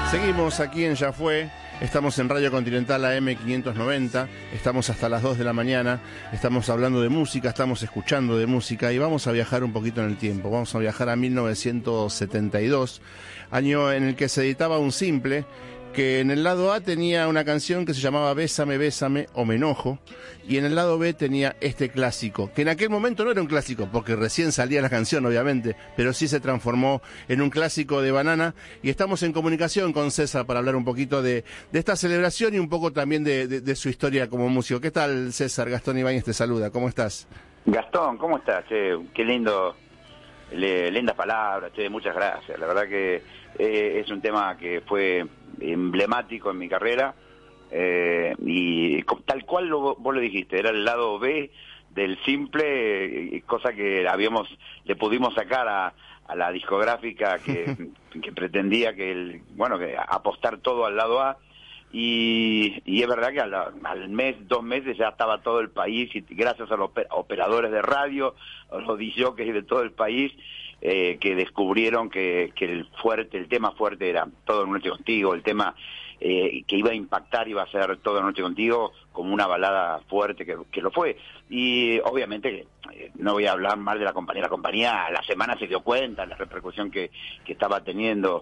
Seguimos aquí en Ya Fue, estamos en Radio Continental AM 590, estamos hasta las 2 de la mañana, estamos hablando de música, estamos escuchando de música y vamos a viajar un poquito en el tiempo, vamos a viajar a 1972, año en el que se editaba un simple que en el lado A tenía una canción que se llamaba Bésame, Bésame o Me Enojo, y en el lado B tenía este clásico, que en aquel momento no era un clásico, porque recién salía la canción, obviamente, pero sí se transformó en un clásico de Banana, y estamos en comunicación con César para hablar un poquito de esta celebración y un poco también de su historia como músico. ¿Qué tal, César? Gastón Ibáñez te saluda, ¿cómo estás? Gastón, ¿cómo estás? Qué lindo, lindas palabras, muchas gracias. La verdad que es un tema que fue emblemático en mi carrera y tal cual vos lo dijiste, era el lado B del simple, cosa que le pudimos sacar a la discográfica que pretendía que apostar todo al lado A. Y es verdad que al mes, 2 meses ya estaba todo el país, y gracias a los operadores de radio, a los disjockeys de todo el país, que descubrieron que el tema fuerte era Toda una noche contigo, el tema que iba a impactar iba a ser Toda una noche contigo, como una balada fuerte que lo fue. Y obviamente no voy a hablar mal de la compañía a la semana se dio cuenta la repercusión que estaba teniendo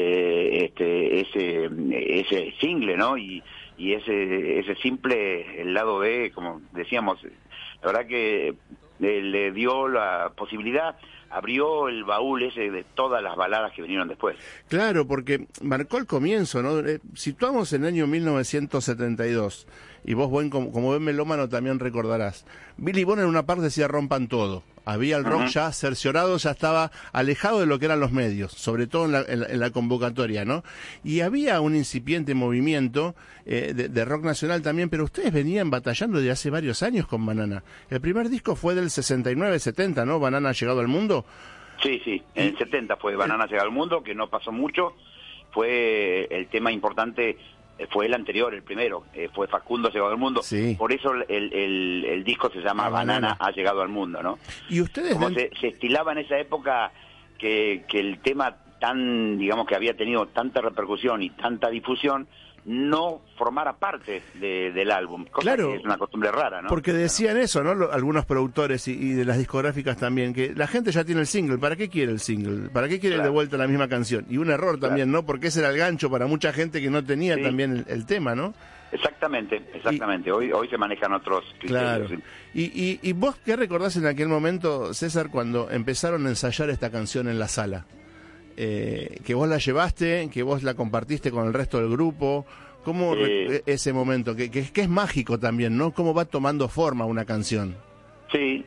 ese single, ¿no? Y ese simple, el lado B, como decíamos, la verdad que le dio la posibilidad, abrió el baúl ese de todas las baladas que vinieron después. Claro, porque marcó el comienzo, ¿no? Situamos en el año 1972, y vos, como buen melómano, también recordarás. Billy Bond en una parte decía rompan todo. Había el rock ya cerciorado, ya estaba alejado de lo que eran los medios, sobre todo en la convocatoria, ¿no? Y había un incipiente movimiento de rock nacional también, pero ustedes venían batallando desde hace varios años con Banana. El primer disco fue del 69-70, ¿no? Banana ha llegado al mundo. Sí, en el 70 fue Banana ha llegado al mundo, que no pasó mucho. Fue el tema importante, fue el anterior, el primero, fue Facundo ha llegado al mundo. Sí. Por eso el disco se llama Banana ha llegado al mundo, ¿no? Y ustedes como se estilaba en esa época que el tema digamos que había tenido tanta repercusión y tanta difusión, no formara parte del álbum, cosa claro, que es una costumbre rara, ¿no? Porque decían eso, ¿no? Algunos productores y de las discográficas también, que la gente ya tiene el single, ¿para qué quiere el single? ¿Para qué quiere de vuelta la misma canción? Y un error también, ¿no? Porque ese era el gancho para mucha gente que no tenía también el tema, ¿no? Exactamente. Hoy se manejan otros criterios. Claro. ¿Y vos qué recordás en aquel momento, César, cuando empezaron a ensayar esta canción en la sala? Que vos la llevaste, que vos la compartiste con el resto del grupo. ¿Cómo ese momento? Que es mágico también, ¿no? ¿Cómo va tomando forma una canción? Sí,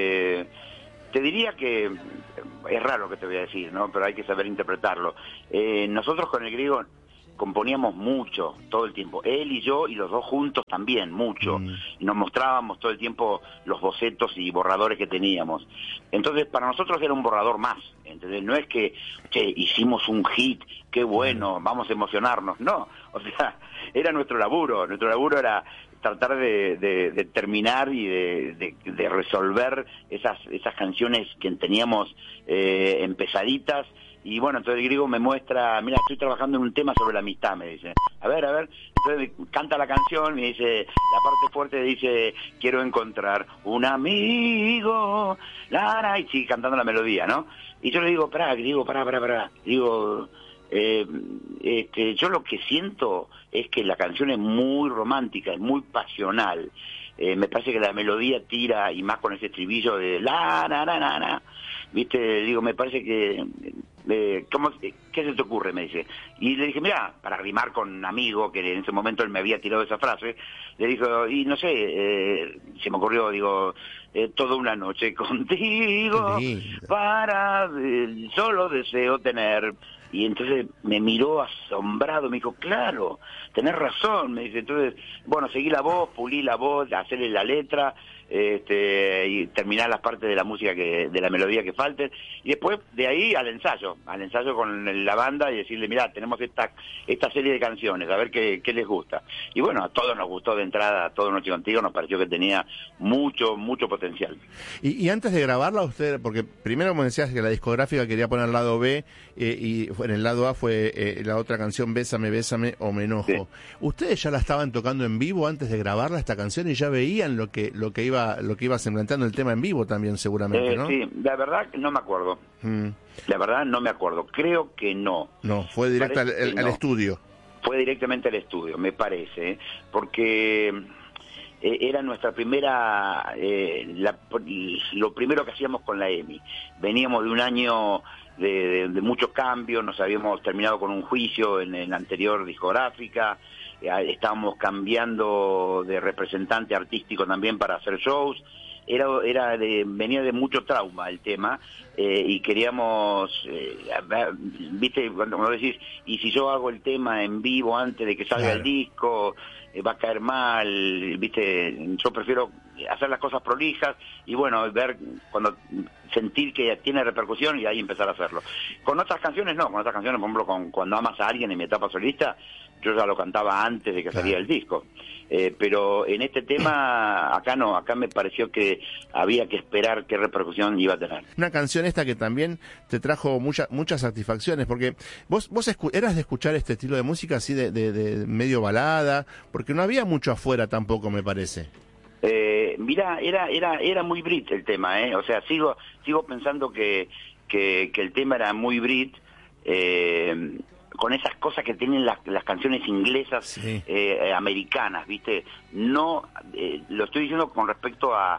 te diría que es raro lo que te voy a decir, ¿no? Pero hay que saber interpretarlo. Nosotros con el griego componíamos mucho, todo el tiempo. Él y yo, y los dos juntos también, mucho. Y nos mostrábamos todo el tiempo los bocetos y borradores que teníamos. Entonces, para nosotros era un borrador más, ¿entendés? No es que, hicimos un hit, qué bueno, vamos a emocionarnos. No, o sea, era nuestro laburo. Nuestro laburo era tratar de terminar y de resolver esas canciones que teníamos empezaditas. Y bueno, entonces el griego me muestra, mira, estoy trabajando en un tema sobre la amistad, me dice. A ver. Entonces canta la canción, me dice, la parte fuerte dice, quiero encontrar un amigo, y sigue cantando la melodía, ¿no? Y yo le digo, griego, pará. Digo, yo lo que siento es que la canción es muy romántica, es muy pasional. Me parece que la melodía tira, y más con ese estribillo de la, ¿viste? Digo, me parece que... ¿qué se te ocurre? Me dice. Y le dije, mira, para rimar con un amigo que en ese momento él me había tirado esa frase, le dijo, y no sé, se me ocurrió, digo, toda una noche contigo, solo deseo tener. Y entonces me miró asombrado, me dijo, claro, tenés razón, me dice. Entonces, bueno, seguí la voz, pulí la voz, hacerle la letra, y terminar las partes de la música, de la melodía que falten, y después de ahí al ensayo con la banda y decirle, mirá, tenemos esta serie de canciones, a ver qué les gusta. Y bueno, a todos nos gustó de entrada, a todos Noche Contigo, nos pareció que tenía mucho potencial. Y antes de grabarla, usted, porque primero me decías que la discográfica quería poner el lado B, y en el lado A fue la otra canción, Bésame, Bésame o Me Enojo. Sí. ¿Ustedes ya la estaban tocando en vivo antes de grabarla, esta canción, y ya veían lo que iba sembrando el tema en vivo también, seguramente, ¿no? Sí, la verdad no me acuerdo. La verdad no me acuerdo, creo que no. No, fue directo al estudio. Fue directamente al estudio, me parece, porque era nuestra primera, lo primero que hacíamos con la EMI. Veníamos de un año de muchos cambios, nos habíamos terminado con un juicio en la anterior discográfica, estábamos cambiando de representante artístico también para hacer shows. Venía de mucho trauma el tema, y queríamos, viste, cuando decís, y si yo hago el tema en vivo antes de que salga el disco, va a caer mal, viste, yo prefiero hacer las cosas prolijas y bueno, cuando sentir que tiene repercusión y ahí empezar a hacerlo. Con otras canciones no, con otras canciones, por ejemplo, Cuando amas a alguien en mi etapa solista, yo ya lo cantaba antes de que saliera el disco. Pero en este tema, acá no, acá me pareció que había que esperar qué repercusión iba a tener. Una canción esta que también te trajo muchas satisfacciones, porque vos eras de escuchar este estilo de música así de medio balada, porque no había mucho afuera tampoco, me parece. Mirá, era muy Brit el tema, o sea, sigo pensando que el tema era muy Brit, con esas cosas que tienen las canciones inglesas, sí. Americanas, ¿viste? No, lo estoy diciendo con respecto a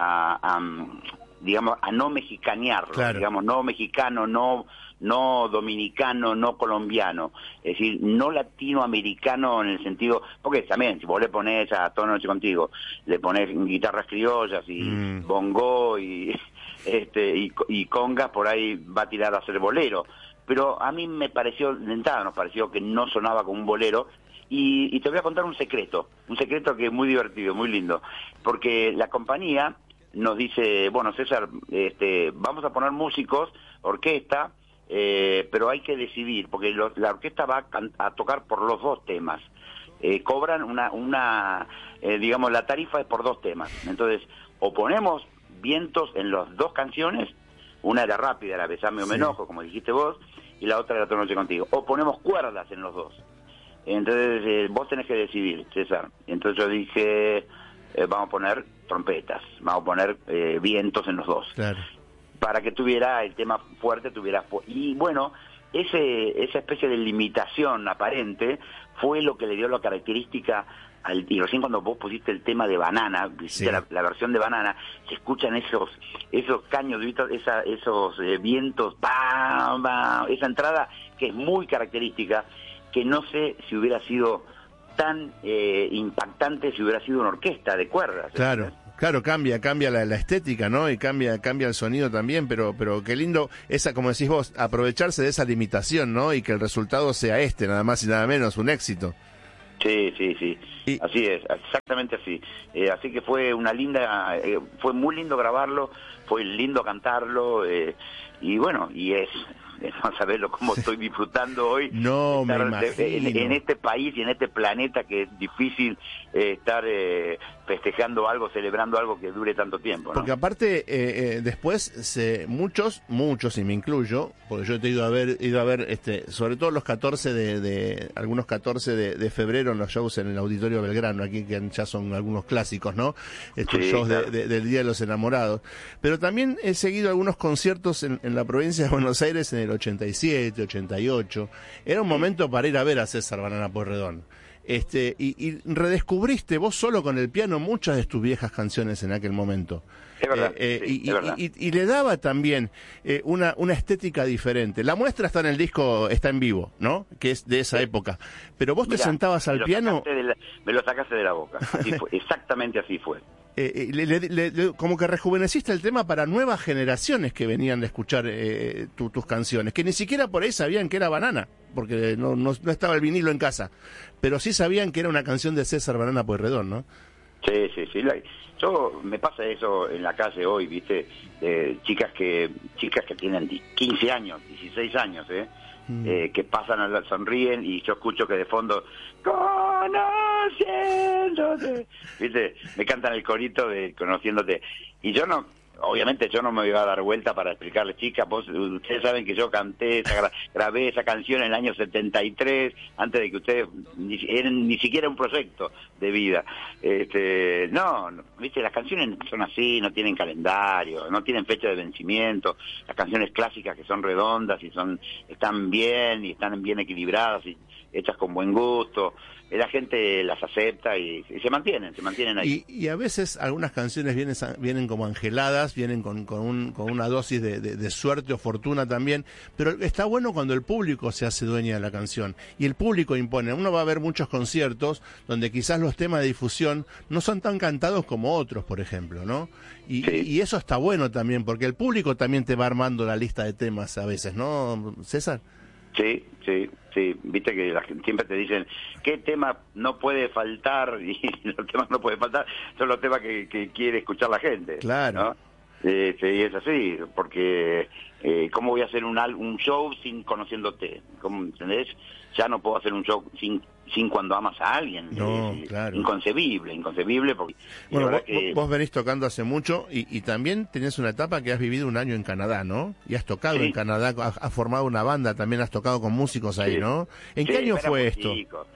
digamos, a no mexicanearlo, claro. Digamos, no mexicano, no dominicano, no colombiano, es decir, no latinoamericano en el sentido, porque también, si vos le ponés a Toda Noche Contigo, le ponés guitarras criollas y bongo y congas, por ahí va a tirar a hacer bolero. Pero a mí me pareció, de entrada nos pareció que no sonaba como un bolero, y te voy a contar un secreto que es muy divertido, muy lindo, porque la compañía nos dice, bueno, César, vamos a poner músicos, orquesta, pero hay que decidir, porque la orquesta va a tocar por los dos temas, cobran digamos, la tarifa es por dos temas, entonces, o ponemos vientos en las dos canciones, una era rápida, la Bésame o Me Enojo, como dijiste vos, y la otra era Toda Noche Contigo. O ponemos cuerdas en los dos. Entonces, vos tenés que decidir, César. Entonces yo dije, vamos a poner trompetas, vamos a poner vientos en los dos. Claro. Para que tuviera el tema fuerte, y bueno, esa especie de limitación aparente fue lo que le dio la característica y recién cuando vos pusiste el tema de Banana, sí. la versión de Banana, se escuchan esos caños, esos vientos, esa entrada que es muy característica, que no sé si hubiera sido tan impactante si hubiera sido una orquesta de cuerdas. Claro. ¿Sabes? Claro, cambia la estética, ¿no? Y cambia el sonido también, pero qué lindo esa, como decís vos, aprovecharse de esa limitación, ¿no? Y que el resultado sea nada más y nada menos, un éxito. Sí. Así es, exactamente así. Así que fue fue muy lindo grabarlo, fue lindo cantarlo, y bueno, no saberlo cómo estoy disfrutando hoy. No, me imagino. En este país y en este planeta que es difícil estar festejando algo, celebrando algo que dure tanto tiempo, ¿no? Porque aparte, después muchos, y me incluyo, porque yo te he ido a ver sobre todo los 14 algunos 14 de febrero en los shows en el Auditorio Belgrano, aquí que ya son algunos clásicos, ¿no? Estos shows claro. del Día de los Enamorados. Pero también he seguido algunos conciertos en la provincia de Buenos Aires en el 87, 88. Era un momento para ir a ver a César Banana Pueyrredón. Y redescubriste vos solo con el piano muchas de tus viejas canciones en aquel momento. Es verdad, es verdad. Y le daba también una estética diferente. La muestra está en el disco, está en vivo, ¿no? Que es de esa época. Pero vos te sentabas al piano... Me lo sacaste de la boca. Así fue, exactamente así fue. Como que rejuveneciste el tema para nuevas generaciones que venían de escuchar tus canciones, que ni siquiera por ahí sabían que era Banana, porque no estaba el vinilo en casa, pero sí sabían que era una canción de César Banana Pueyrredón, ¿no? Sí. Yo me pasa eso en la calle hoy, ¿viste? Chicas que tienen 15 años, 16 años, que pasan, sonríen y yo escucho que de fondo, conociéndote, ¿viste? Me cantan el corito de conociéndote. Y yo no, obviamente yo no me voy a dar vuelta para explicarles, chicas, ustedes saben que yo canté, grabé esa canción en el año 73, antes de que ustedes ni siquiera un proyecto de vida. No, viste, las canciones son así, no tienen calendario, no tienen fecha de vencimiento, las canciones clásicas que son redondas y están bien y están bien equilibradas y hechas con buen gusto, la gente las acepta y se mantienen ahí. Y a veces algunas canciones vienen como angeladas, vienen con una dosis de suerte o fortuna también, pero está bueno cuando el público se hace dueña de la canción y el público impone. Uno va a ver muchos conciertos donde quizás los temas de difusión no son tan cantados como otros, por ejemplo, ¿no? Y eso está bueno también, porque el público también te va armando la lista de temas a veces, ¿no, César? Sí, viste que siempre te dicen qué tema no puede faltar, y los temas no pueden faltar son los temas que quiere escuchar la gente. Claro. ¿No? Y es así, porque ¿cómo voy a hacer un show sin conociéndote? ¿Cómo, entendés? Ya no puedo hacer un show sin cuando amas a alguien. No, claro. Inconcebible. Porque bueno, vos venís tocando hace mucho y también tenés una etapa que has vivido un año en Canadá, ¿no? Y has tocado en Canadá, has formado una banda, también has tocado con músicos ahí, ¿no? ¿En qué año fue esto?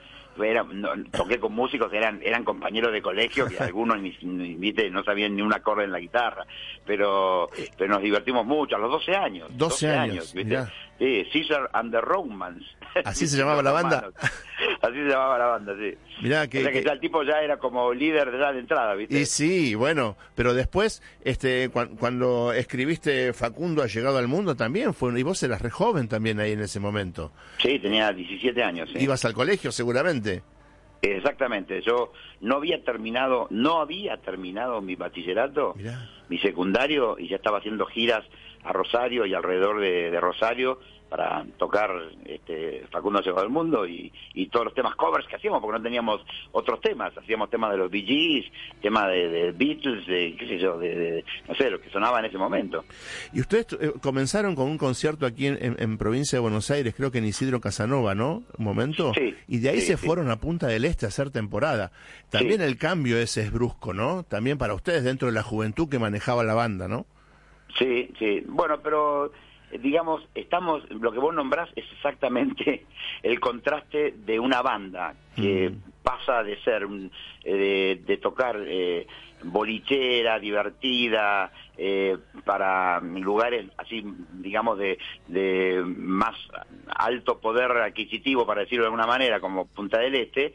Toqué con músicos, eran compañeros de colegio, que algunos no sabían ni un acorde en la guitarra, pero nos divertimos mucho, a los 12 años. 12 años, ¿viste? Sí, Caesar and the Romans. ¿Así se llamaba la banda? Así se llamaba la banda, sí. Mirá, que ya el tipo ya era como líder de entrada, ¿viste? Y sí, bueno, pero después, cuando escribiste Facundo ha llegado al mundo también y vos eras re joven también ahí en ese momento. Sí, tenía 17 años. Sí. ¿Ibas al colegio seguramente? Exactamente, yo no había terminado mi bachillerato, Mirá. Mi secundario, y ya estaba haciendo giras a Rosario y alrededor de Rosario para tocar Facundo ha llegado al mundo y todos los temas covers que hacíamos, porque no teníamos otros temas, hacíamos temas de los Bee Gees, temas de Beatles, qué sé yo, no sé, lo que sonaba en ese momento. Y ustedes comenzaron con un concierto aquí en provincia de Buenos Aires, creo que en Isidro Casanova, ¿no? Un momento. Sí. Y de ahí se fueron a Punta del Este a hacer temporada. También el cambio ese es brusco, ¿no? También para ustedes dentro de la juventud que manejaba la banda, ¿no? Sí. Bueno, pero digamos, lo que vos nombrás es exactamente el contraste de una banda que pasa de ser de tocar bolichera, divertida, para lugares así, digamos, de más alto poder adquisitivo, para decirlo de alguna manera, como Punta del Este,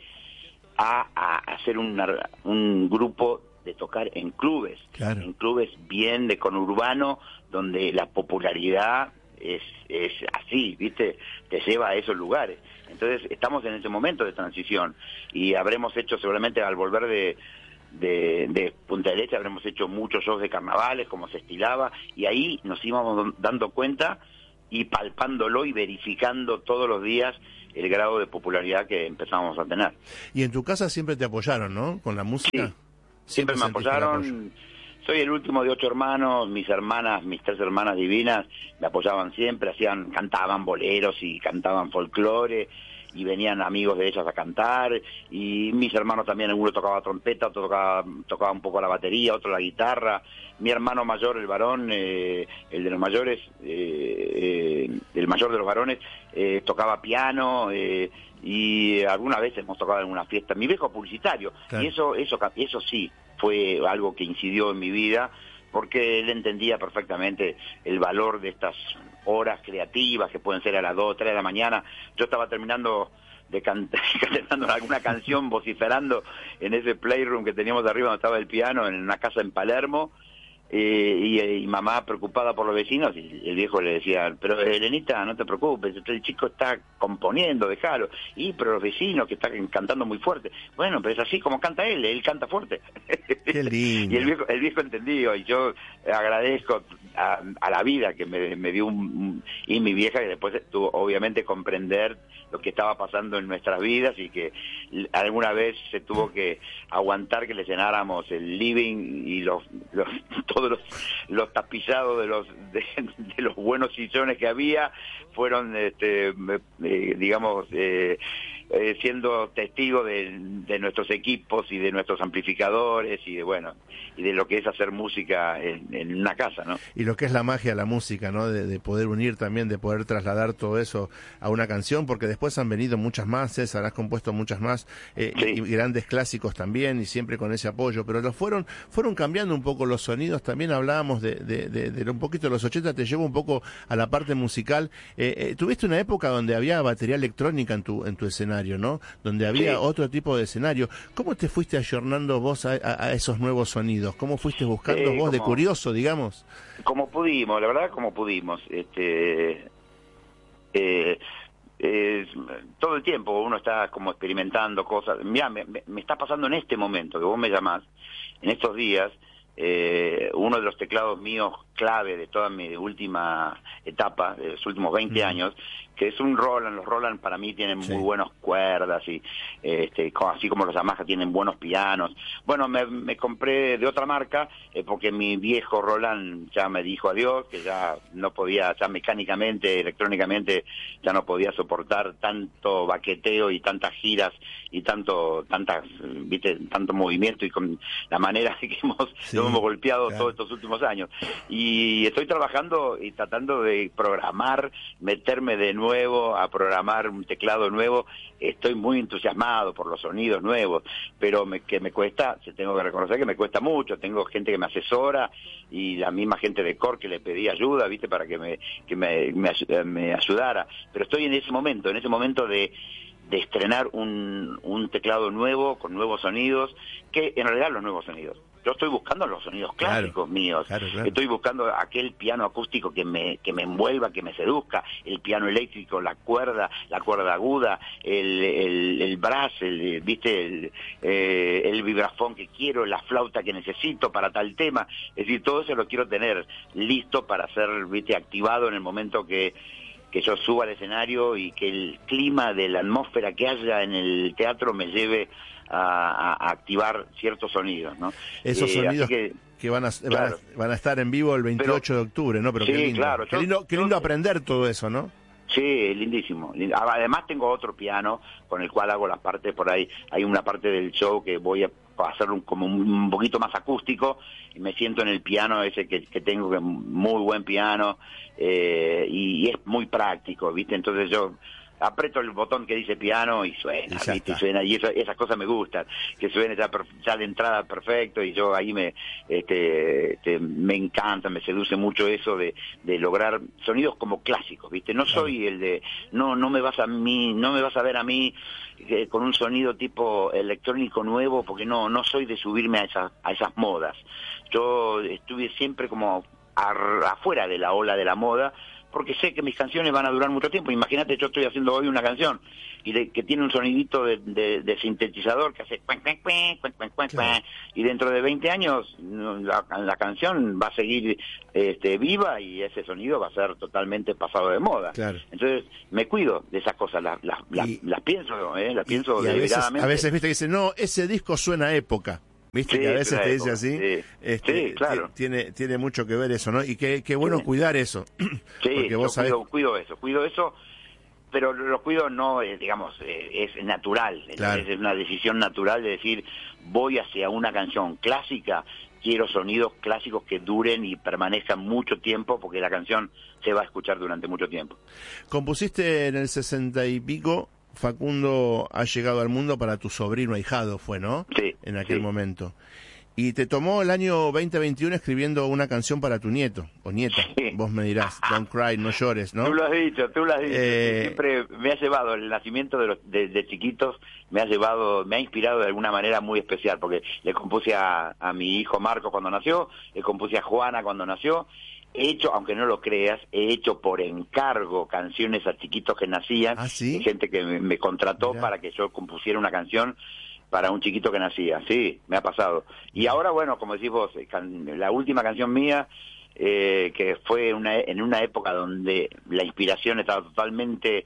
a hacer un grupo de tocar en clubes, claro. En clubes bien de conurbano, donde la popularidad es así, ¿viste? Te lleva a esos lugares. Entonces estamos en ese momento de transición y habremos hecho seguramente al volver de Punta del Este, habremos hecho muchos shows de carnavales como se estilaba, y ahí nos íbamos dando cuenta y palpándolo y verificando todos los días el grado de popularidad que empezamos a tener. Y en tu casa siempre te apoyaron, ¿no? Con la música. Sí. Siempre me apoyaron. Soy el último de 8 hermanos, mis 3 hermanas divinas me apoyaban siempre, cantaban boleros y cantaban folclore, y venían amigos de ellas a cantar, y mis hermanos también, uno tocaba trompeta, otro tocaba un poco la batería, otro la guitarra. Mi hermano mayor, el varón, el de los mayores, el mayor de los varones, tocaba piano, y alguna vez hemos tocado en una fiesta. Mi viejo publicitario, claro. Y eso sí fue algo que incidió en mi vida, porque él entendía perfectamente el valor de estas horas creativas que pueden ser a las 2, 3 de la mañana. Yo estaba terminando cantando alguna canción, vociferando en ese playroom que teníamos de arriba donde estaba el piano, en una casa en Palermo, y mamá preocupada por los vecinos, y el viejo le decía, pero Elenita, no te preocupes, el chico está componiendo, déjalo. Pero los vecinos que están cantando muy fuerte. Bueno, pero es así como canta él canta fuerte. Qué lindo. Y el viejo entendió, y yo agradezco a la vida que me dio y mi vieja, que después tuvo obviamente comprender lo que estaba pasando en nuestras vidas y que alguna vez se tuvo que aguantar que le llenáramos el living y todos los tapizados de los buenos sillones que había fueron digamos siendo testigo de nuestros equipos y de nuestros amplificadores y de lo que es hacer música en una casa, ¿no? Y lo que es la magia de la música, ¿no? De poder unir también, de poder trasladar todo eso a una canción, porque después han venido muchas más, César, has compuesto muchas más, sí. Y grandes clásicos también, y siempre con ese apoyo, pero fueron cambiando un poco los sonidos. También hablábamos de un poquito de los 80, te llevo un poco a la parte musical. Tuviste una época donde había batería electrónica en tu escenario, ¿no? Donde había otro tipo de escenario. ¿Cómo te fuiste ayornando vos a esos nuevos sonidos? ¿Cómo fuiste buscando vos de curioso, digamos? Como pudimos, la verdad, como pudimos. Todo el tiempo uno está como experimentando cosas. Mirá, me está pasando en este momento que vos me llamás, en estos días, uno de los teclados míos clave de toda mi última etapa, de los últimos 20 años, que es un Roland. Los Roland para mí tienen muy buenas cuerdas y así como los Yamaha tienen buenos pianos. Bueno, me compré de otra marca porque mi viejo Roland ya me dijo adiós, que ya no podía, ya mecánicamente, electrónicamente, ya no podía soportar tanto baqueteo y tantas giras y tanto movimiento y con la manera que hemos golpeado todos estos últimos años. Y estoy trabajando y tratando de programar, meterme de nuevo a programar un teclado nuevo. Estoy muy entusiasmado por los sonidos nuevos, pero que me cuesta, tengo que reconocer que me cuesta mucho. Tengo gente que me asesora y la misma gente de Core que le pedí ayuda, ¿viste? Para que me ayudara. Pero estoy en ese momento de estrenar un teclado nuevo, con nuevos sonidos, que en realidad los nuevos sonidos. Yo estoy buscando los sonidos clásicos míos. Claro. Estoy buscando aquel piano acústico que me envuelva, que me seduzca, el piano eléctrico, la cuerda aguda, el brass, ¿viste? El vibrafón que quiero, la flauta que necesito para tal tema. Es decir, todo eso lo quiero tener listo para ser, ¿viste? Activado en el momento que yo suba al escenario y que el clima de la atmósfera que haya en el teatro me lleve a activar ciertos sonidos, ¿no? Esos sonidos que van a estar en vivo el 28 de octubre, ¿no? Pero sí, qué lindo. Claro. Qué lindo aprender todo eso, ¿no? Sí, lindísimo. Además tengo otro piano con el cual hago las partes por ahí. Hay una parte del show que voy a hacer como un poquito más acústico y me siento en el piano ese que tengo, que es muy buen piano, y es muy práctico, ¿viste? Entonces yo aprieto el botón que dice piano y suena, ¿viste? Y suena, y esas cosas me gustan, que suene ya de entrada perfecto, y yo ahí me encanta, me seduce mucho eso de lograr sonidos como clásicos, ¿viste? No soy el de, no me vas a ver a mí con un sonido tipo electrónico nuevo, porque no soy de subirme a esas modas. Yo estuve siempre como afuera de la ola de la moda, porque sé que mis canciones van a durar mucho tiempo. Imagínate, yo estoy haciendo hoy una canción que tiene un sonidito de sintetizador que hace cuan, cuan, cuan, cuan, cuan, cuan, cuan, y dentro de 20 años la canción va a seguir viva, y ese sonido va a ser totalmente pasado de moda. Claro. Entonces me cuido de esas cosas, las pienso deliberadamente. A veces viste que dicen, no, ese disco suena a época. ¿Viste? Sí, que a veces te dice así. Sí, claro. Tiene mucho que ver eso, ¿no? Y qué bueno cuidar eso. Sí, porque vos cuido eso, pero lo cuido no, digamos, es natural. Claro. Es una decisión natural de decir, voy hacia una canción clásica, quiero sonidos clásicos que duren y permanezcan mucho tiempo, porque la canción se va a escuchar durante mucho tiempo. Compusiste en el 60 y pico, Facundo ha llegado al mundo para tu sobrino ahijado, fue, ¿no? Sí. En aquel momento. Y te tomó el año 2021 escribiendo una canción para tu nieto, o nieta, vos me dirás, Don't Cry, no llores, ¿no? Tú lo has dicho. Siempre me ha llevado, el nacimiento de chiquitos, me ha inspirado de alguna manera muy especial, porque le compuse a mi hijo Marco cuando nació, le compuse a Juana cuando nació. He hecho, aunque no lo creas, he hecho por encargo canciones a chiquitos que nacían. ¿Ah, sí? Gente que me contrató para que yo compusiera una canción para un chiquito que nacía. Sí, me ha pasado. Y ahora, bueno, como decís vos, la última canción mía que fue en una época donde la inspiración estaba totalmente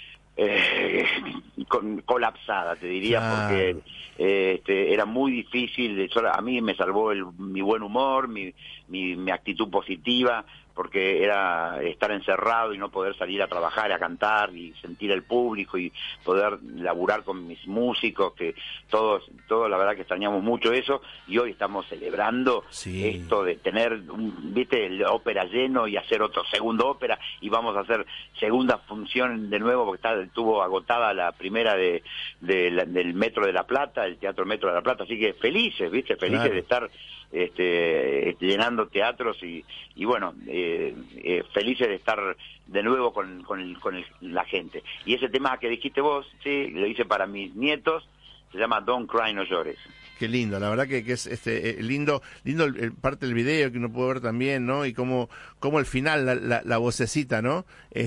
colapsada, te diría, claro. Porque era muy difícil. A mí me salvó mi buen humor, mi actitud positiva, porque era estar encerrado y no poder salir a trabajar, a cantar y sentir el público y poder laburar con mis músicos, que todos la verdad que extrañamos mucho eso, y hoy estamos celebrando esto de tener viste, el ópera lleno y hacer otro segundo ópera, y vamos a hacer segunda función de nuevo porque estuvo agotada la primera del Metro de la Plata, el Teatro Metro de la Plata, así que felices, viste, felices de estar llenando teatros y bueno, felices de estar de nuevo con la gente. Y ese tema que dijiste vos, sí, lo hice para mis nietos, se llama Don't Cry, No Llores. Qué lindo, la verdad que es lindo parte del video que uno puede ver también, ¿no? Y como el final, la vocecita, ¿no?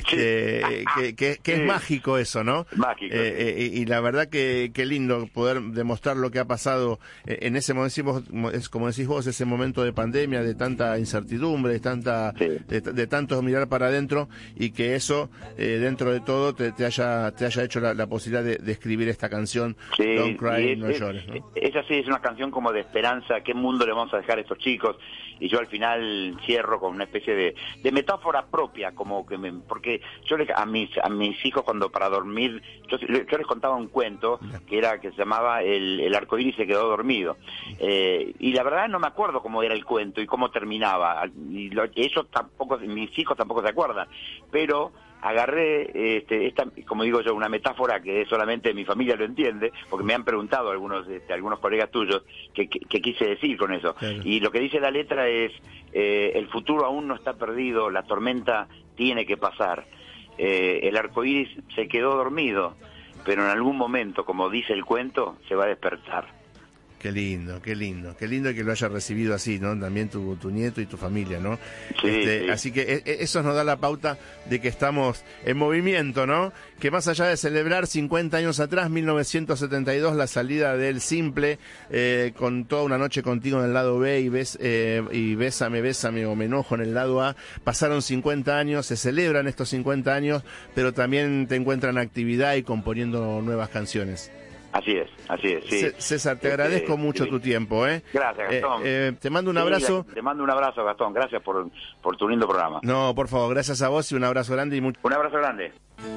Que es mágico eso, ¿no? Mágico. Y la verdad que lindo poder demostrar lo que ha pasado en ese momento, es como decís vos, ese momento de pandemia, de tanta incertidumbre, de tanto mirar para adentro, y que eso, dentro de todo, te haya hecho la posibilidad de escribir esta canción, Don't Cry, No Llores, ¿no? Es así, es una canción como de esperanza. ¿Qué mundo le vamos a dejar a estos chicos? Y yo al final cierro con una especie de metáfora propia, como que porque yo a mis hijos, cuando para dormir, yo les contaba un cuento que se llamaba El arcoíris se quedó dormido, y la verdad no me acuerdo cómo era el cuento y cómo terminaba, y ellos tampoco, mis hijos tampoco se acuerdan, pero agarré esta, como digo yo, una metáfora que solamente mi familia lo entiende, porque me han preguntado algunos colegas tuyos qué quise decir con eso. Claro. Y lo que dice la letra es, el futuro aún no está perdido, la tormenta tiene que pasar, el arcoíris se quedó dormido, pero en algún momento, como dice el cuento, se va a despertar. Qué lindo que lo haya recibido así, ¿no? También tu nieto y tu familia, ¿no? Sí. Así que eso nos da la pauta de que estamos en movimiento, ¿no? Que más allá de celebrar 50 años atrás, 1972, la salida del Simple, con Toda una noche contigo en el lado B y Bésame o Me enojo en el lado A, pasaron 50 años, se celebran estos 50 años, pero también te encuentran actividad y componiendo nuevas canciones. Así es, sí. César, te agradezco mucho tu tiempo, ¿eh? Gracias, Gastón. Te mando un abrazo. Te mando un abrazo, Gastón. Gracias por tu lindo programa. No, por favor, gracias a vos y un abrazo grande. Un abrazo grande.